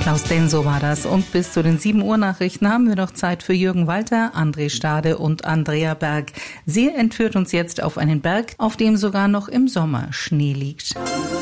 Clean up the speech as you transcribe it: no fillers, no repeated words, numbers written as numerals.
Klaus Denso war das. Und bis zu den 7 Uhr Nachrichten haben wir noch Zeit für Jürgen Walter, André Stade und Andrea Berg. Sie entführt uns jetzt auf einen Berg, auf dem sogar noch im Sommer Schnee liegt.